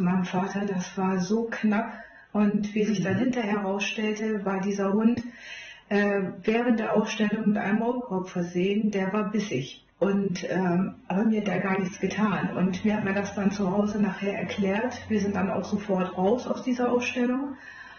zu meinem Vater, das war so knapp. Und wie sich dann hinterher herausstellte, war dieser Hund während der Ausstellung mit einem Maulkorb versehen, der war bissig. Und aber mir hat er gar nichts getan. Und mir hat mir das dann zu Hause nachher erklärt. Wir sind dann auch sofort raus aus dieser Ausstellung.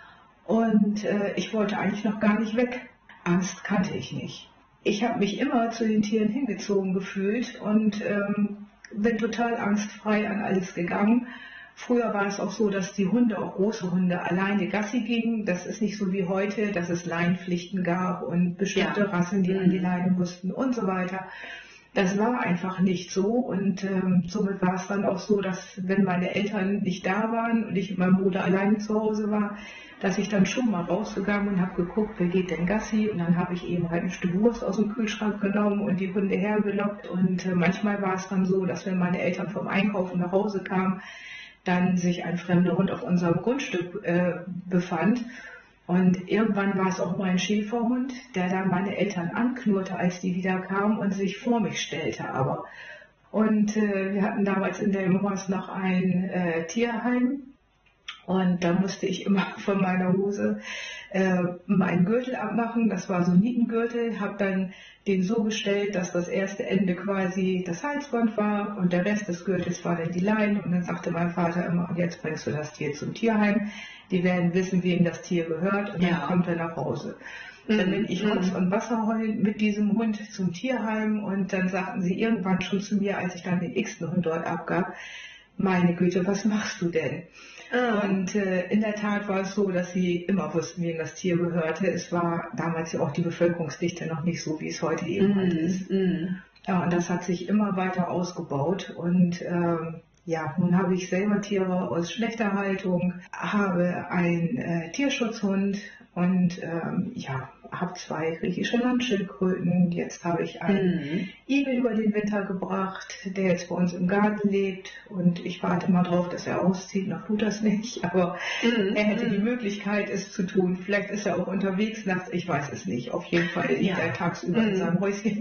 Und ich wollte eigentlich noch gar nicht weg. Angst kannte ich nicht. Ich habe mich immer zu den Tieren hingezogen gefühlt und bin total angstfrei an alles gegangen. Früher war es auch so, dass die Hunde, auch große Hunde, alleine Gassi gingen. Das ist nicht so wie heute, dass es Leinenpflichten gab und bestimmte Rassen, die an die Leine mussten und so weiter. Das war einfach nicht so und somit war es dann auch so, dass wenn meine Eltern nicht da waren und ich mit meinem Bruder alleine zu Hause war, dass ich dann schon mal rausgegangen und habe geguckt, wer geht denn Gassi, und dann habe ich eben halt ein Stück Wurst aus dem Kühlschrank genommen und die Hunde hergelockt, und manchmal war es dann so, dass wenn meine Eltern vom Einkaufen nach Hause kamen, dann sich ein fremder Hund auf unserem Grundstück befand. Und irgendwann war es auch mal ein Schäferhund, der dann meine Eltern anknurrte, als die wieder kamen und sich vor mich stellte aber. Und wir hatten damals in Delmenhorst noch ein Tierheim, und da musste ich immer von meiner Hose meinen Gürtel abmachen. Das war so ein Nietengürtel, habe dann den so gestellt, dass das erste Ende quasi das Halsband war und der Rest des Gürtels war dann die Leine. Und dann sagte mein Vater immer, und jetzt bringst du das Tier zum Tierheim. Die werden wissen, wem das Tier gehört, und dann kommt er nach Hause. Dann bin ich Rotz und Wasser heulend mit diesem Hund zum Tierheim, und dann sagten sie irgendwann schon zu mir, als ich dann den x-ten Hund dort abgab, meine Güte, was machst du denn? Und in der Tat war es so, dass sie immer wussten, wem das Tier gehörte. Es war damals ja auch die Bevölkerungsdichte noch nicht so, wie es heute eben halt ist. Ja, und das hat sich immer weiter ausgebaut. Und ja, nun habe ich selber Tiere aus schlechter Haltung, habe einen Tierschutzhund und ja, habe 2 griechische Landschildkröten. Jetzt habe ich einen Igel über den Winter gebracht, der jetzt bei uns im Garten lebt, und ich warte mal drauf, dass er auszieht. Noch tut das nicht, aber er hätte die Möglichkeit, es zu tun. Vielleicht ist er auch unterwegs nachts, ich weiß es nicht. Auf jeden Fall liegt er tagsüber in seinem Häuschen.